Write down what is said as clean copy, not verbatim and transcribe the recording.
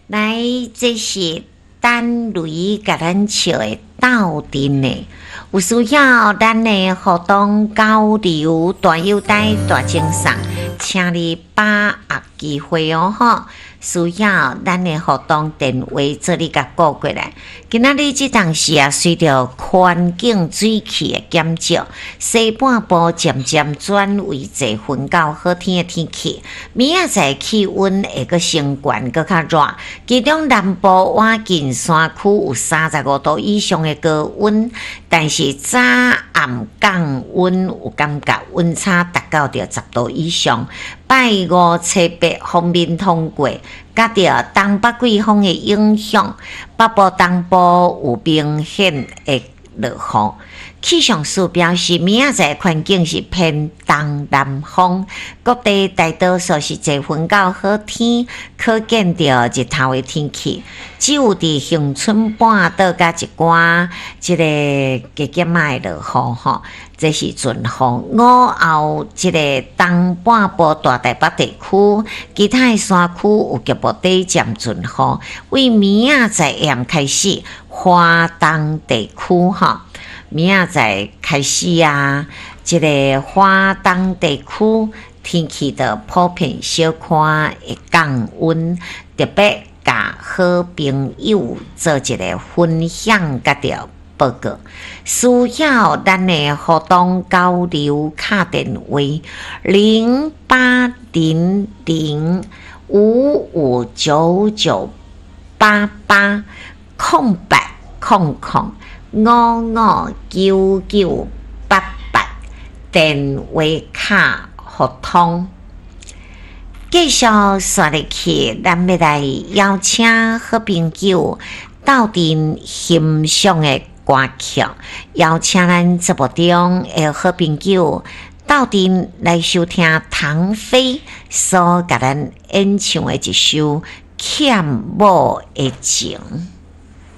来，这是等雷甲咱笑的斗阵呢，有需要咱的互动交流、大优待、大精神，请你把握机会哦吼！需要咱的互动电话做你甲顾过来。今仔日这当时啊，随着环境水气的减少，西半部渐渐转为侪云到好天的天气。明仔载气温会阁升悬，阁较热。其中南部晚近山区有35度以上的高温，但是早暗降温有感觉温差达到着10度以上。拜五、初八锋面通过，甲着东北季风的影响，北部东部有明显的落雨。气象署表示，明仔载环境是偏东南风，各地大多数是侪云到好天，可见到日头的天气。只有伫恒春半岛甲一寡即个加减仔的落雨吼，这是阵雨。午后即个东半部大台北地区，其他的山区有局部地渐阵雨。为明仔载夜开始，华东地区吼。明仔载开始啊，这个华东地区天气的普遍小可会降温，特别甲好朋友做一个分享甲着报告。需要咱的互动交流卡电话080055998800559988电话卡互通。继续说入去，咱要来邀请好朋友斗阵欣赏的歌曲，邀请咱节目中的好朋友斗阵来收听唐飞所甲咱演唱的一首《欠某的情》。